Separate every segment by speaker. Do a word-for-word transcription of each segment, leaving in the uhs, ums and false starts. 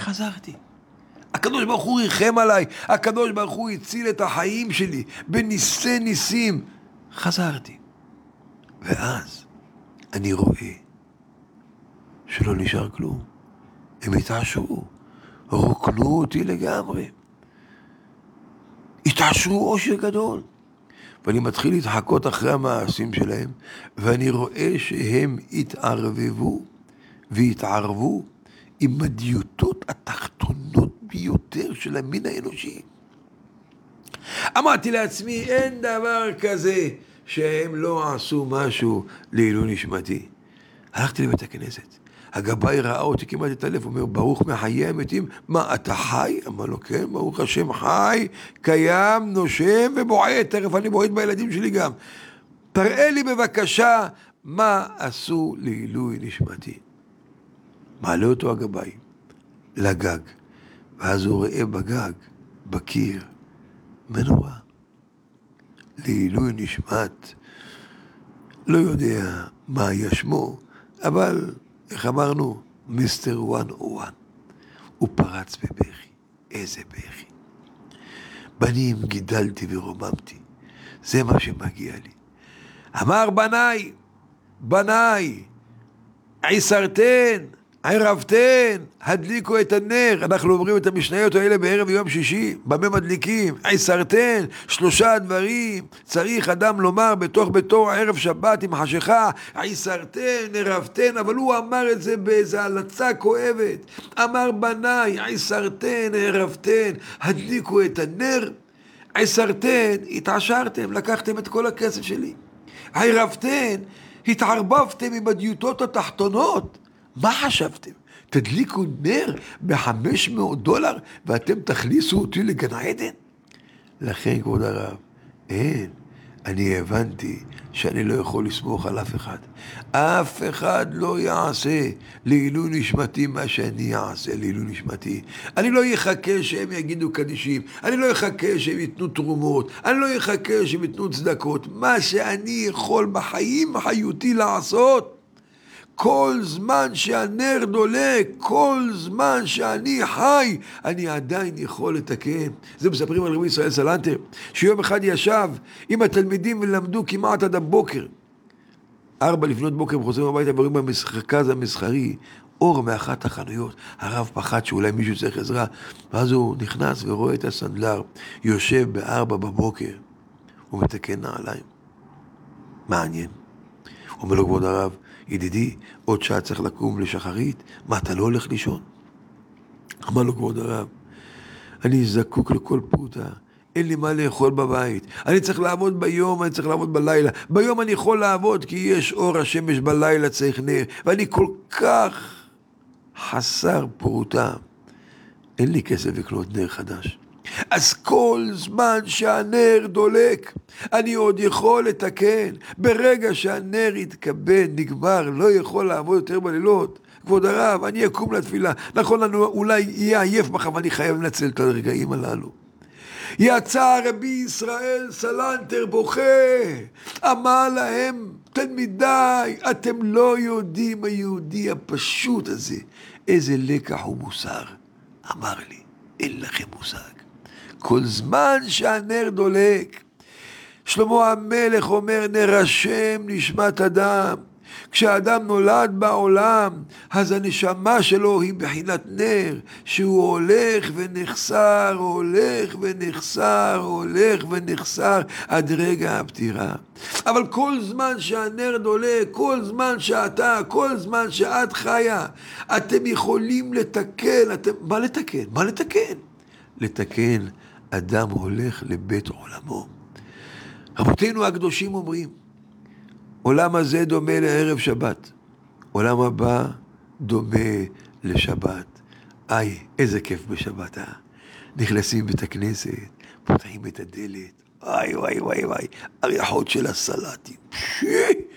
Speaker 1: חזרתי. הקדוש ברוך הוא ריחם עליי, הקדוש ברוך הוא הציל את החיים שלי, בניסי ניסים. חזרתי. ואז אני רואה שלא נשאר כלום. הם התעשרו, רוקנו אותי לגמרי. התעשרו עושר גדול. ואני מתחיל להתחקות אחרי המעשים שלהם, ואני רואה שהם התערבבו והתערבו עם מדיוטות התחתונות ביותר של המין האנושי. אמרתי לעצמי, אין דבר כזה שהם לא עשו משהו לעילוי נשמתי. הלכתי לבית הכנסת. הגבאי ראה אותי כמעט את הלב, הוא אומר, ברוך מחיי המתים, מה, אתה חי? אמר לו, כן, ברוך השם חי, קיים, נושם ובועט, תכף אני בועט בילדים שלי גם. תראה לי בבקשה מה עשו לעילוי נשמתי. מעלה אותו הגבאי לגג, ואז הוא רואה בגג, בקיר, מנורה. לעילוי נשמת, לא יודע מה היה שמו, אבל איך אמרנו? מיסטר וואן או וואן. הוא פרץ בבכי. איזה בכי. בנים גידלתי ורוממתי. זה מה שמגיע לי. אמר בניי, בניי, עיסרתן, ערבתן, הדליקו את הנר. אנחנו אומרים את המשניות האלה בערב יום שישי. במה מדליקים? עיסרתן, שלושה דברים צריך אדם לומר בתוך ביתו ערב שבת עם חשיכה. עיסרתן, ערבתן, אבל הוא אמר את זה באיזו הלצה כואבת. אמר בניי, עיסרתן, ערבתן, הדליקו את הנר. עיסרתן, התעשרתם, לקחתם את כל הכסף שלי. ערבתן, התערבבתם עם הדיוטות התחתונות. מה חשבתם? תדליקו נר ב-חמש מאות דולר ואתם תכניסו אותי לגן עדן? לכן, כבוד הרב, אין. אני הבנתי שאני לא יכול לסמוך על אף אחד. אף אחד לא יעשה לעילוי נשמתי מה שאני אעשה לעילוי נשמתי. אני לא יחכה שהם יגידו קדישים, אני לא יחכה שהם ייתנו תרומות, אני לא יחכה שהם ייתנו צדקות. מה שאני יכול בחיים חיותי לעשות, כל זמן שהנר דולק, כל זמן שאני חי, אני עדיין יכול לתקן. זה מספרים על רבי ישראל סלנטר, שיום אחד ישב עם התלמידים ולמדו כמעט עד הבוקר. ארבע לפנות בוקר הם חוזרים הביתה ורואים במרכז המסחרי אור מאחת החנויות. הרב פחד שאולי מישהו צריך עזרה, ואז הוא נכנס ורואה את הסנדלר, יושב בארבע בבוקר, הוא מתקן נעליים. מעניין. הוא אומר לו, כבוד הרב, ידידי, עוד שעה צריך לקום לשחרית, מה, אתה לא הולך לישון? אמר לו, כבוד הרב, אני זקוק לכל פרוטה, אין לי מה לאכול בבית, אני צריך לעבוד ביום, אני צריך לעבוד בלילה, ביום אני יכול לעבוד כי יש אור השמש, בלילה צריך נר, ואני כל כך חסר פרוטה, אין לי כסף לקנות נר חדש. אז כל זמן שהנר דולק, אני עוד יכול לתקן. ברגע שהנר יתקבל, נגמר, לא יכול לעבוד יותר בלילות. כבוד הרב, אני אקום לתפילה. נכון לנו, אולי יהיה עייף מחר, ואני חייב לנצל את הרגעים הללו. יצא רבי ישראל סלנטר בוכה, אמר להם, תלמידיי, אתם לא יודעים היהודי הפשוט הזה, איזה לקח ומוסר. אמר לי, אין לכם מושג. כל זמן שהנר דולק, שלמה המלך אומר, נר השם נשמת אדם. כשאדם נולד בעולם, אז הנשמה שלו היא בחינת נר, שהוא הולך ונחסר, הולך ונחסר, הולך ונחסר, עד רגע הפטירה. אבל כל זמן שהנר דולק, כל זמן שאתה, כל זמן שאת חיה, אתם יכולים לתקן. אתם... מה לתקן? מה לתקן? לתקן, אדם הולך לבית עולמו. רבותינו הקדושים אומרים, עולם הזה דומה לערב שבת, עולם הבא דומה לשבת. איי, איזה כיף בשבת, אה? נכנסים בית הכנסת, פותחים את הדלת, איי וואי וואי וואי, הריחות של הסלטים, פשי,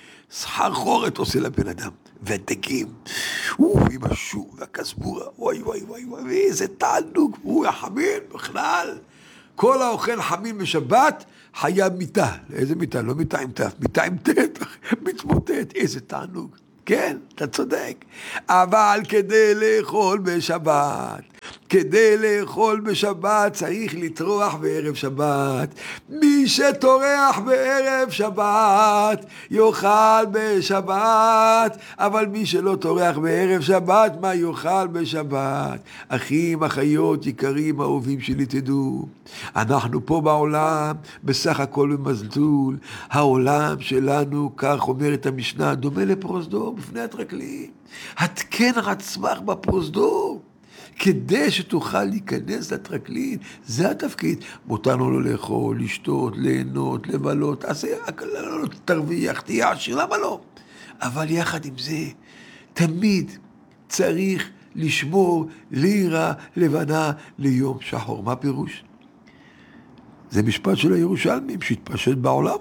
Speaker 1: סחרחורת עושה לבן אדם, והדגים, אוף, עם השום והכסבורה, וואי וואי וואי וואי, איזה תענוג, הוא החמין בכלל. כל האוכל חמין בשבת, חייב מיטה. איזה מיטה? לא מיטה עם תף, מיטה עם תת, מתמוטט, איזה תענוג. כן, אתה צודק. אבל כדי לאכול בשבת, כדי לאכול בשבת צריך לטרוח בערב שבת. מי שטורח בערב שבת יאכל בשבת, אבל מי שלא טורח בערב שבת, מה יאכל בשבת? אחים, אחיות, יקרים, אהובים שלי, תדעו, אנחנו פה בעולם בסך הכל במזלול. העולם שלנו, כך אומרת המשנה, דומה לפרוזדור בפני הטרקלין. התקן עצמך בפרוזדור כדי שתוכל להיכנס לטרקלין. זה התפקיד. מותר לו לאכול, לשתות, ליהנות, לבלות, אז לא תרוויח, תהיה עשיר, למה לא? אבל יחד עם זה, תמיד צריך לשמור לירה לבנה ליום שחור. מה פירוש? זה משפט של הירושלמים שהתפשט בעולם.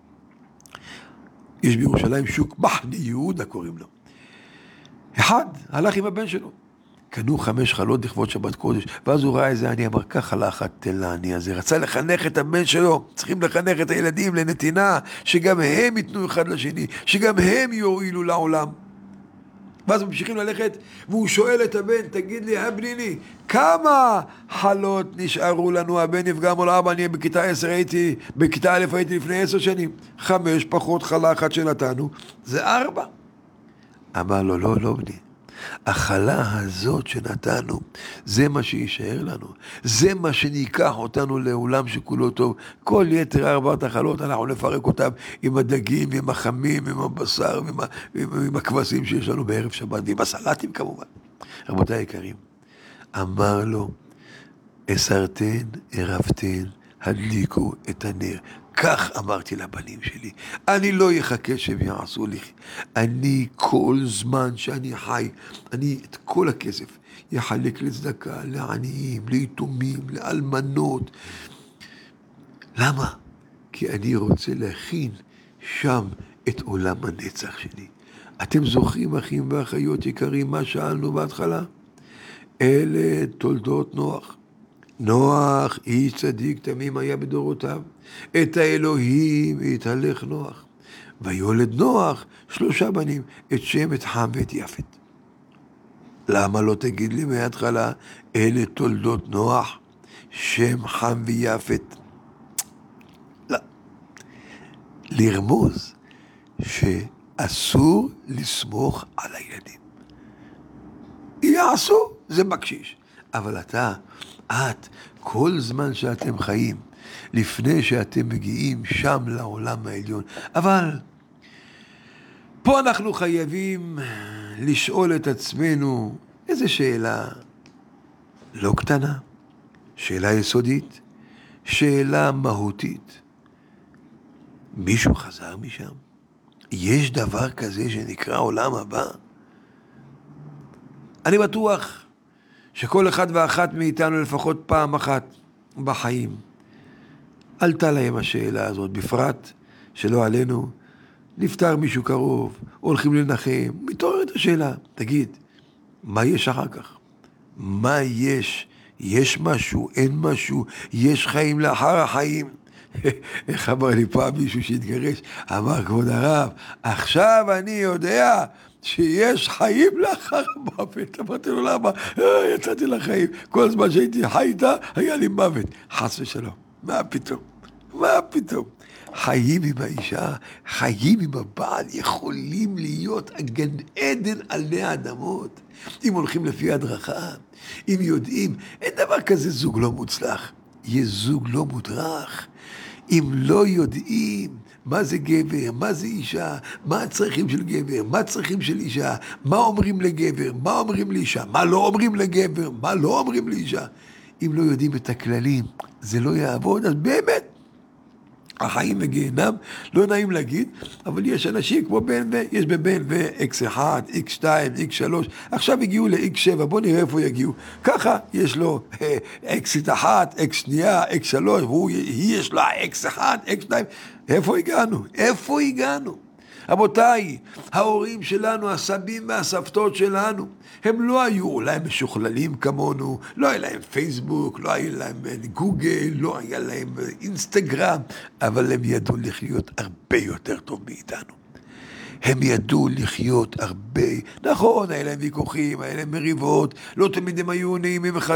Speaker 1: יש בירושלים שוק מחנה יהודה קוראים לו. אחד הלך עם הבן שלו, קנו חמש חלות לכבוד שבת קודש, ואז הוא ראה איזה אני אמר, ככה לאחת תן לעני הזה. רצה לחנך את הבן שלו, צריכים לחנך את הילדים לנתינה, שגם הם ייתנו אחד לשני, שגם הם יועילו לעולם. ואז ממשיכים ללכת, והוא שואל את הבן, תגיד לי, הבניני, כמה חלות נשארו לנו? הבן נפגע מול אבא, אני בכיתה עשר הייתי, בכיתה א' הייתי לפני עשר שנים. חמש פחות חלה אחת שנתנו, זה ארבע. אמר לו, לא, לא בני. החלה הזאת שנתנו, זה מה שישאר לנו. זה מה שניקח אותנו לעולם שכולו טוב. כל יתר ארבעת החלות, אנחנו נפרק אותם עם הדגים, עם החמים, עם הבשר, עם, עם, עם הכבשים שיש לנו בערב שבת, ועם הסלטים כמובן. רבותיי היקרים, אמר לו, אסרתן, ערבתן, הדליקו את הנר. כך אמרתי לבנים שלי, אני לא יחכה שהם יעשו לי. אני כל זמן שאני חי, אני את כל הכסף יחלק לצדקה, לעניים, ליתומים, לאלמנות. למה? כי אני רוצה להכין שם את עולם הנצח שלי. אתם זוכרים, אחים ואחיות יקרים, מה שאלנו בהתחלה? אלה תולדות נוח. נוח, איש צדיק תמים היה בדורותיו. את האלוהים התהלך נוח. ויולד נוח שלושה בנים, את שם, את חם ואת יפת. למה לא תגיד לי מההתחלה, אלה תולדות נוח, שם, חם ויפת? לא. לרמוז שאסור לסמוך על הילדים. יעשו, זה בקשיש. אבל אתה, את, כל זמן שאתם חיים, לפני שאתם מגיעים שם לעולם העליון. אבל פה אנחנו חייבים לשאול את עצמנו איזו שאלה לא קטנה, שאלה יסודית, שאלה מהותית. מישהו חזר משם? יש דבר כזה שנקרא עולם הבא? אני בטוח שכל אחד ואחת מאיתנו לפחות פעם אחת בחיים עלתה להם השאלה הזאת, בפרט שלא עלינו, נפטר מישהו קרוב, הולכים לנחם, מתעוררת השאלה, תגיד, מה יש אחר כך? מה יש? יש משהו? אין משהו? יש חיים לאחר החיים? איך אמר לי פעם מישהו שהתגרש, אמר כבוד הרב, עכשיו אני יודע שיש חיים לאחר המוות. אמרתי לו, למה? יצאתי לחיים, כל זמן שהייתי חי איתה, היה לי מוות. חס ושלום, מה פתאום? מה פתאום? חיים עם האישה, חיים עם הבעל, יכולים להיות הגן עדן עלי האדמות. אם הולכים לפי הדרכה, אם יודעים, אין דבר כזה זוג לא מוצלח. יש זוג לא מודרך. אם לא יודעים מה זה גבר, מה זה אישה, מה הצרכים של גבר, מה הצרכים של אישה, מה אומרים לגבר, מה אומרים לאישה, מה לא אומרים לגבר, מה לא אומרים לאישה. אם לא יודעים את הכללים, זה לא יעבוד, אז באמת, החיים מגיהנם, לא נעים להגיד, אבל יש אנשים כמו בן ו... יש בבן ו-אקס אחד, אקס שתיים, אקס שלוש, עכשיו הגיעו ל-אקס שבע, בוא נראה איפה יגיעו. ככה יש לו אקס אחת, אקס שנייה, אקס שלוש, והוא יש לו אקס אחד, אקס שתיים, איפה הגענו? איפה הגענו? רבותיי, ההורים שלנו, הסבים והסבתות שלנו, הם לא היו אולי משוכללים כמונו, לא היה להם פייסבוק, לא היה להם גוגל, לא היה להם אינסטגרם, אבל הם ידעו לחיות הרבה יותר טוב מאיתנו. הם ידעו לחיות הרבה, נכון, היה להם ויכוחים, היה להם מריבות, לא תמיד הם היו נעימים אחד